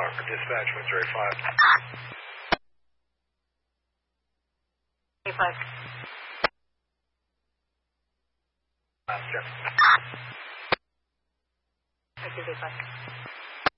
Parker Dispatch, Missouri 5. A5. Check. I give A5.